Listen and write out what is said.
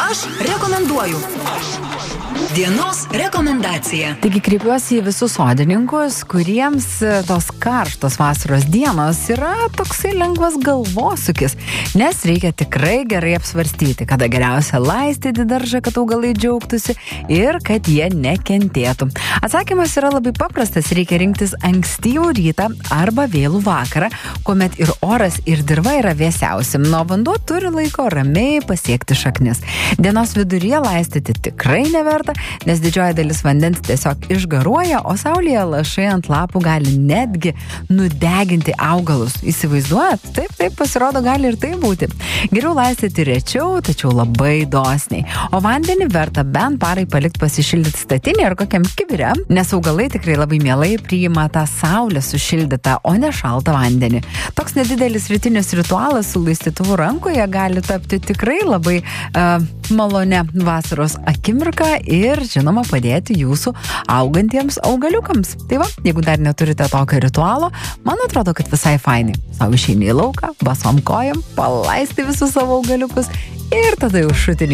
Aš rekomenduoju. Dienos rekomendacija. Taigi kreipiuosi į visus sodininkus, kuriems tos karštos vasaros dienos yra toksai lengvas galvosūkis, nes reikia tikrai gerai apsvarstyti, kada geriausia laistyti daržą, kad augalai džiaugtųsi ir kad jie nekentėtų. Atsakymas yra labai paprastas, reikia rinktis ankstyvų rytą arba vėlų vakarą, kuomet ir oras, ir dirva yra vėsiausi, nuo vanduo turi laiko ramiai pasiekti šaknis. Dienos viduryje laistyti tikrai neverta, nes didžioji dalis vandens tiesiog išgaruoja, o saulėje lašai ant lapų gali netgi nudeginti augalus. Įsivaizduojat? Taip, pasirodo, gali ir tai būti. Geriau laistyti rečiau, tačiau labai dosniai. O vandenį verta bent parai palikti pasišildyti statinį ar kokiam kibire, nes augalai tikrai labai mielai priima tą saulę sušildytą, o ne šaltą vandenį. Toks nedidelis rytinis ritualas su laistytuvu rankoje gali tapti tikrai labai malone vasaros akimirką ir, žinoma, padėti jūsų augantiems augaliukams. Tai va, jeigu dar neturite tokio ritualo, man atrodo, kad visai fainai. Sau išeini į lauką, basom kojam, palaisti visus savo augaliukus ir tada jau šutinį